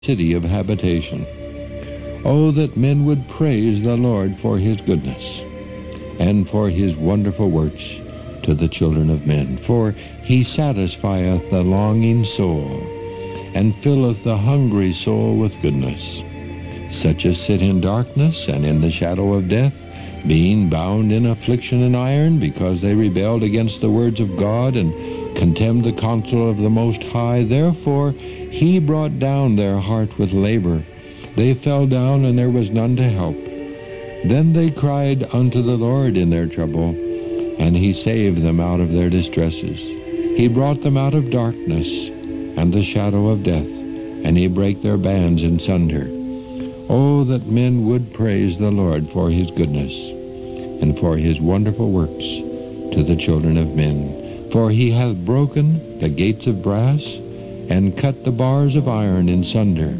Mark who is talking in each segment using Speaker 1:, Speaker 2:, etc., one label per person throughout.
Speaker 1: city of habitation. Oh, that men would praise the Lord for his goodness and for his wonderful works to the children of men. For he satisfieth the longing soul, and filleth the hungry soul with goodness. Such as sit in darkness and in the shadow of death, being bound in affliction and iron, because they rebelled against the words of God, and contemned the counsel of the Most High. Therefore he brought down their heart with labor. They fell down, and there was none to help. Then they cried unto the Lord in their trouble, and he saved them out of their distresses. He brought them out of darkness and the shadow of death, and he brake their bands in sunder. Oh, that men would praise the Lord for his goodness and for his wonderful works to the children of men. For he hath broken the gates of brass, and cut the bars of iron in sunder.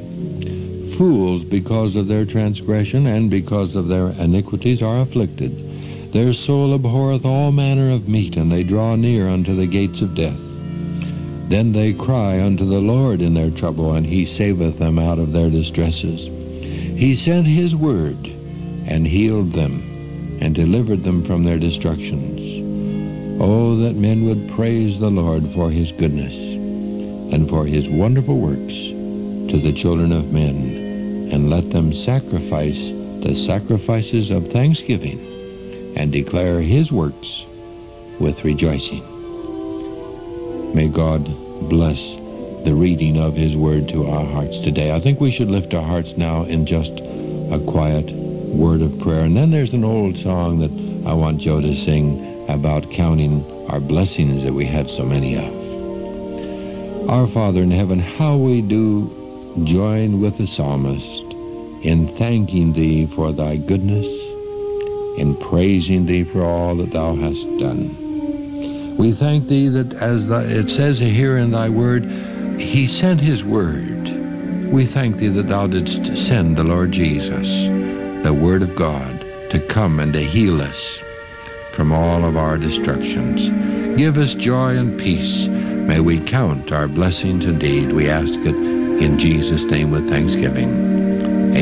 Speaker 1: Fools, because of their transgression and because of their iniquities, are afflicted. Their soul abhorreth all manner of meat, and they draw near unto the gates of death. Then they cry unto the Lord in their trouble, and he saveth them out of their distresses. He sent his word, and healed them, and delivered them from their destructions. Oh, that men would praise the Lord for his goodness and for his wonderful works to the children of men, and let them sacrifice the sacrifices of thanksgiving, and declare his works with rejoicing. May God bless the reading of his word to our hearts today. I think we should lift our hearts now in just a quiet word of prayer. And then there's an old song that I want Joe to sing about counting our blessings that we have so many of. Our Father in heaven, how we do join with the psalmist in thanking thee for thy goodness, in praising thee for all that thou hast done. We thank thee that, as it says here in thy word, he sent his word. We thank thee that thou didst send the Lord Jesus, the word of God, to come and to heal us from all of our destructions. Give us joy and peace. May we count our blessings indeed. We ask it in Jesus' name with thanksgiving.